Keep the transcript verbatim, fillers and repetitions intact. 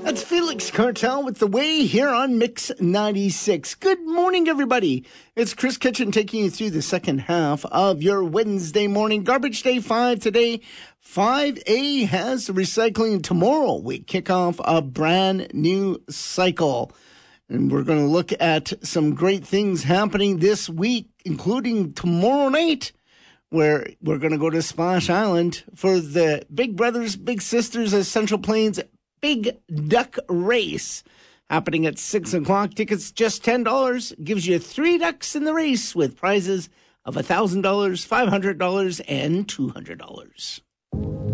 That's Felix Cartel with The Way here on Mix ninety-six. Good morning, everybody. It's Chris Kitchen taking you through the second half of your Wednesday morning. Garbage Day five today. five A has recycling tomorrow. We kick off a brand new cycle. And we're going to look at some great things happening this week, including tomorrow night, where we're going to go to Splash Island for the Big Brothers, Big Sisters of Central Plains Big Duck Race, happening at six o'clock. Tickets just ten dollars. Gives you three ducks in the race with prizes of one thousand dollars, five hundred dollars, and two hundred dollars.